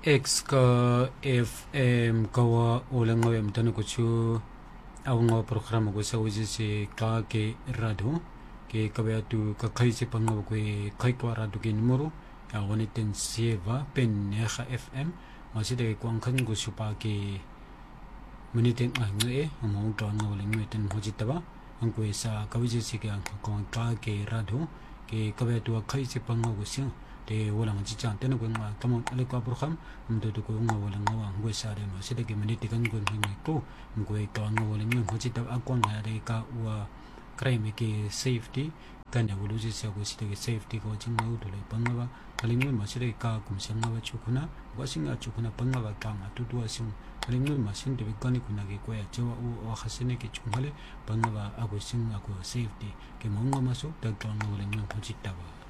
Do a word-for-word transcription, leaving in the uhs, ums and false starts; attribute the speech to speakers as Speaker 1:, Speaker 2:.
Speaker 1: X ka F M kawa ulang ngawe mtano kuchu awang ngawa programa ko sa wisi si ka ke radio ke kawe atu ka kai si pangaw ko kai kwa radio ke numero ya wani ten sieva pen neha F M masih de kuang kan ko supa ke menitin ah ngae among ka ngaw lang ngawe ten hojita ba ang ko sa kawisi si ke ang ka ke radio ke kawe atu kai si pangaw ko siya de wala ngi chan ten ko ma tamon ale ko program mdo to ko ngo wala ngo ngo sa de ma sede ke minute kan ko ngi ko ngo e ka ngo wala ngi ho ci ta akon na de ka wa crime ke safety kan ya wulu ji sa ko sede ke safety ko jing ngo to le pang ba ale ngi ma sede ka kum sang ba chu kuna wa sing a chu kuna pang ba ka ma tu tu asing ale ngi ma sin de kan ko na ke ko ya chu o o khasene ke chu hale pang ba a ko sing a ko safety ke mo ngo ma so ta ka ngo wala ngi ho ci ta ba